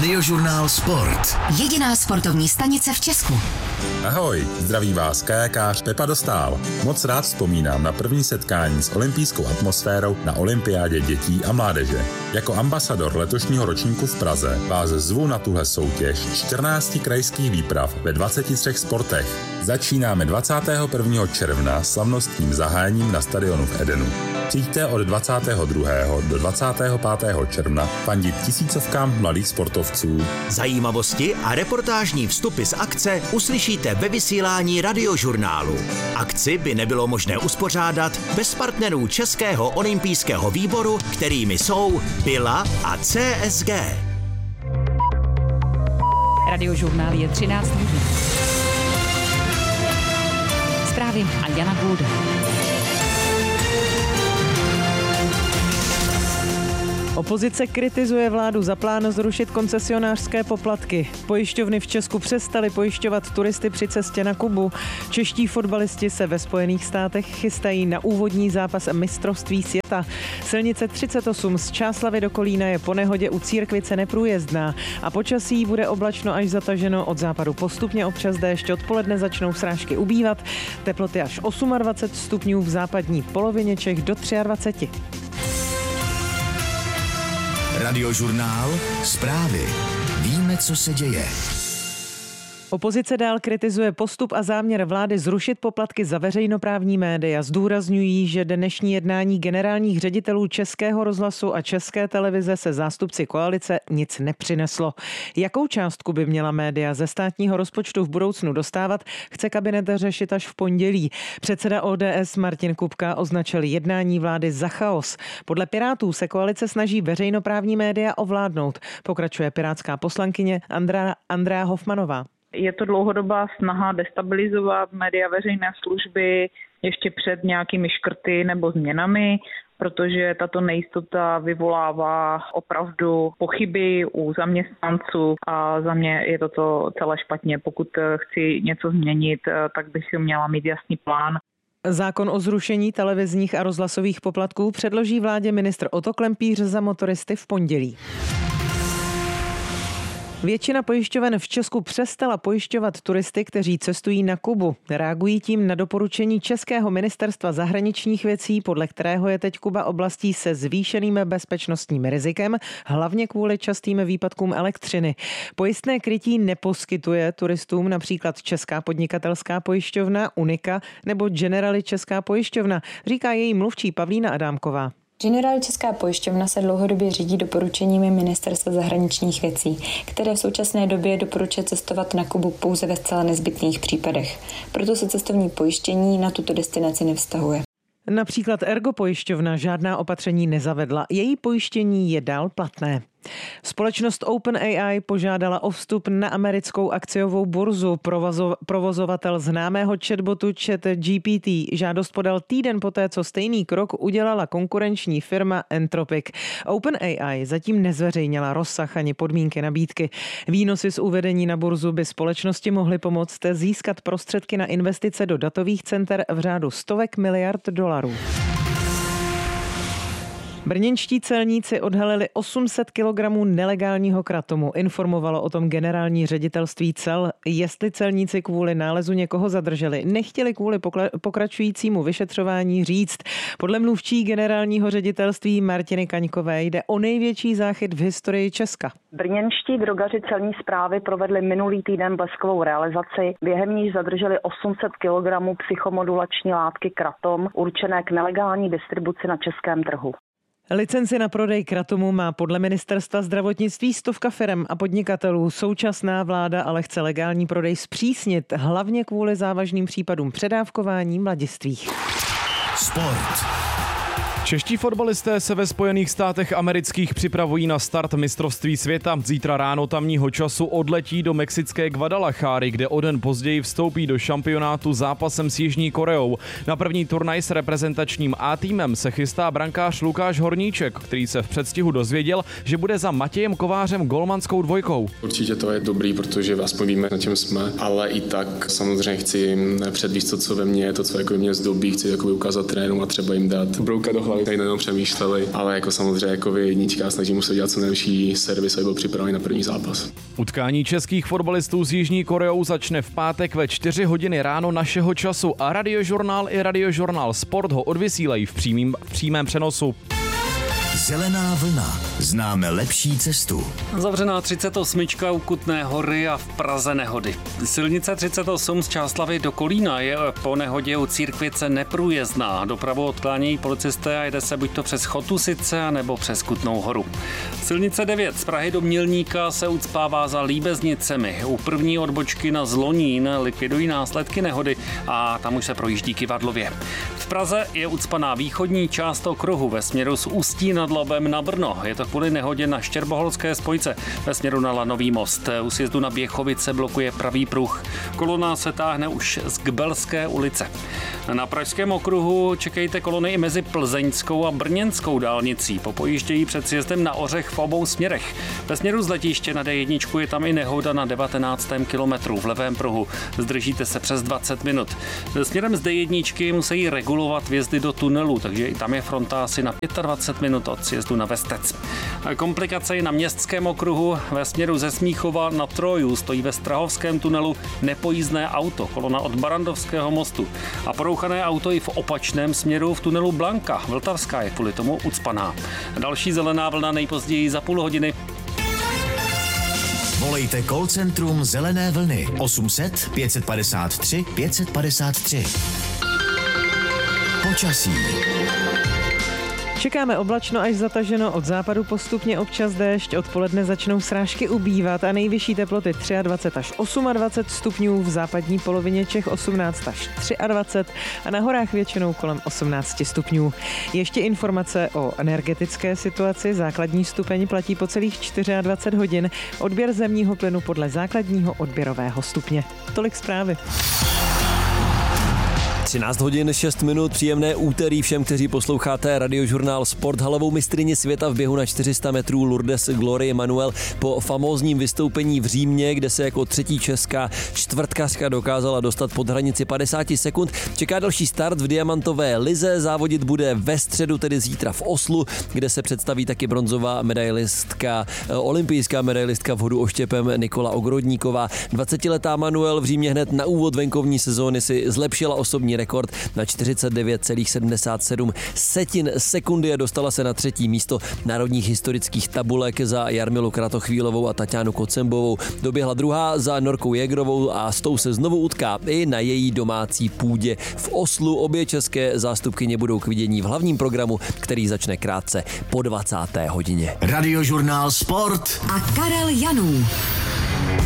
Radiožurnál Sport. Jediná sportovní stanice v Česku. Ahoj, zdraví vás kajakář Pepa Dostál. Moc rád vzpomínám na první setkání s olympijskou atmosférou na olympiádě dětí a mládeže. Jako ambasador letošního ročníku v Praze vás zvu na tuhle soutěž 14 krajských výprav ve 23 sportech. Začínáme 21. června slavnostním zahájením na stadionu v Edenu. Přijďte od 22. do 25. června fandit tisícovkám mladých sportovců. Zajímavosti a reportážní vstupy z akce uslyšíte ve vysílání Radiožurnálu. Akci by nebylo možné uspořádat bez partnerů Českého olympijského výboru, kterými jsou Bila a CSG. Radiožurnál je 13 hodin. Zprávy a Jana Gulda. Opozice kritizuje vládu za plán zrušit koncesionářské poplatky. Pojišťovny v Česku přestaly pojišťovat turisty při cestě na Kubu. Čeští fotbalisti se ve Spojených státech chystají na úvodní zápas mistrovství světa. Silnice 38 z Čáslavi do Kolína je po nehodě u Církvice neprůjezdná a počasí bude oblačno až zataženo, od západu postupně občas déšť, odpoledne začnou srážky ubývat, teploty až 28 stupňů, v západní polovině Čech do 23. Radiožurnál Zprávy. Víme, co se děje. Opozice dál kritizuje postup a záměr vlády zrušit poplatky za veřejnoprávní média. Zdůrazňují, že dnešní jednání generálních ředitelů Českého rozhlasu a České televize se zástupci koalice nic nepřineslo. Jakou částku by měla média ze státního rozpočtu v budoucnu dostávat, chce kabinet řešit až v pondělí. Předseda ODS Martin Kupka označil jednání vlády za chaos. Podle Pirátů se koalice snaží veřejnoprávní média ovládnout. Pokračuje pirátská poslankyně Andrea Hofmanová. Je to dlouhodobá snaha destabilizovat média veřejné služby ještě před nějakými škrty nebo změnami, protože tato nejistota vyvolává opravdu pochyby u zaměstnanců a za mě je to celé špatně. Pokud chci něco změnit, tak bych měla mít jasný plán. Zákon o zrušení televizních a rozhlasových poplatků předloží vládě ministr Otto Klempíř za motoristy v pondělí. Většina pojišťoven v Česku přestala pojišťovat turisty, kteří cestují na Kubu. Reagují tím na doporučení Českého ministerstva zahraničních věcí, podle kterého je teď Kuba oblastí se zvýšeným bezpečnostním rizikem, hlavně kvůli častým výpadkům elektřiny. Pojistné krytí neposkytuje turistům například Česká podnikatelská pojišťovna, Unika nebo Generali Česká pojišťovna, říká její mluvčí Pavlína Adámková. Generali Česká pojišťovna se dlouhodobě řídí doporučeními Ministerstva zahraničních věcí, které v současné době doporučuje cestovat na Kubu pouze ve zcela nezbytných případech. Proto se cestovní pojištění na tuto destinaci nevztahuje. Například Ergo pojišťovna žádná opatření nezavedla. Její pojištění je dál platné. Společnost OpenAI požádala o vstup na americkou akciovou burzu. Provozovatel známého chatbotu ChatGPT žádost podal týden poté, co stejný krok udělala konkurenční firma Anthropic. OpenAI zatím nezveřejnila rozsah ani podmínky nabídky. Výnosy z uvedení na burzu by společnosti mohly pomoct získat prostředky na investice do datových center v řádu stovek miliard dolarů. Brněnští celníci odhalili 800 kg nelegálního kratomu. Informovalo o tom generální ředitelství cel. Jestli celníci kvůli nálezu někoho zadrželi, nechtěli kvůli pokračujícímu vyšetřování říct. Podle mluvčí generálního ředitelství Martiny Kaňkové jde o největší záchyt v historii Česka. Brněnští drogaři celní správy provedli minulý týden bleskovou realizaci, během níž zadrželi 800 kg psychomodulační látky kratom určené k nelegální distribuci na českém trhu. Licenci na prodej kratomu má podle ministerstva zdravotnictví stovka firem a podnikatelů. Současná vláda ale chce legální prodej zpřísnit, hlavně kvůli závažným případům předávkování mladistvých. Sport. Čeští fotbalisté se ve Spojených státech amerických připravují na start mistrovství světa. Zítra ráno tamního času odletí do mexické Guadalajary, kde o den později vstoupí do šampionátu zápasem s Jižní Koreou. Na první turnaj s reprezentačním A týmem se chystá brankář Lukáš Horníček, který se v předstihu dozvěděl, že bude za Matějem Kovářem golmanskou dvojkou. Určitě to je dobrý, protože aspoň víme, na čem jsme, ale i tak samozřejmě chci předvíst to, co ve mně, to, co jako mě zdobí, chci ukázat trenérům a třeba jim dát brouka do hlavy trénovali, tak nejenom přemýšleli, ale jako samozřejmě jako jednička, snažím se dělat co nejlepší servis, aby byl připravený na první zápas. Utkání českých fotbalistů s Jižní Koreou začne v pátek ve 4 hodiny ráno našeho času a Radiožurnál i Radiožurnál Sport ho odvysílají v přímém přenosu. Zelená vlna. Známe lepší cestu. Zavřená 38 u Kutné Hory a v Praze nehody. Silnice 38 z Čáslavi do Kolína je po nehodě u Církvice neprůjezdná. Dopravu odklánějí policisté a jede se buď to přes Chotusice, nebo přes Kutnou Horu. Silnice 9 z Prahy do Mělníka se ucpává za Líbeznicemi. U první odbočky na Zlonín likvidují následky nehody a tam už se projíždí kyvadlově. V Praze je ucpaná východní část okruhu ve směru z Ústí nad Labem na Brno. Je to kvůli nehodě na Štěrboholské spojce ve směru na Lanový most. U sjezdu na Běchovice blokuje pravý pruh. Kolona se táhne už z Kbelské ulice. Na pražském okruhu čekejte kolony i mezi Plzeňskou a Brněnskou dálnicí. Popojíždějí před sjezdem na Ořech v obou směrech. Ve směru z letiště na D1 je tam i nehoda na 19. kilometru v levém pruhu. Zdržíte se přes 20 minut. Směrem z D1 musí regulovat vjezdy do tunelu, takže i tam je fronta asi na 25 minut od sjezdu na Vestec. Komplikace je na Městském okruhu. Ve směru ze Smíchova na Troju stojí ve Strahovském tunelu nepojízdné auto, kolona od Barandovského mostu. A porouchané auto i v opačném směru v tunelu Blanka. Vltavská je kvůli tomu ucpaná. Další zelená vlna nejpozději za půl hodiny. Volejte call centrum Zelené vlny 800 553 553. Počasí. Čekáme oblačno až zataženo, od západu postupně občas déšť, odpoledne začnou srážky ubývat a nejvyšší teploty 23 až 28 stupňů, v západní polovině Čech 18 až 23 a na horách většinou kolem 18 stupňů. Ještě informace o energetické situaci. Základní stupeň platí po celých 24 hodin, odběr zemního plynu podle základního odběrového stupně. Tolik zprávy. 13 hodin 6 minut, příjemné úterý všem, kteří posloucháte Radiožurnál Sport. Halovou mistryni světa v běhu na 400 metrů Lourdes Glory Manuel po famózním vystoupení v Římě, kde se jako třetí česká čtvrtkařka dokázala dostat pod hranici 50 sekund. Čeká další start v diamantové lize, závodit bude ve středu, tedy zítra v Oslu, kde se představí taky bronzová medailistka, olympijská medailistka v hodu oštěpem Nikola Ogrodníková. 20letá Manuel v Římě hned na úvod venkovní sezóny si zlepšila osobní rekord na 49,77 sekundy a dostala se na třetí místo národních historických tabulek za Jarmilu Kratochvílovou a Taťánu Kocembovou. Doběhla druhá za Norkou Jägerovou a s tou se znovu utká i na její domácí půdě v Oslu. Obě české zástupkyně budou k vidění v hlavním programu, který začne krátce po 20. hodině. Radiožurnál Sport a Karel Janů.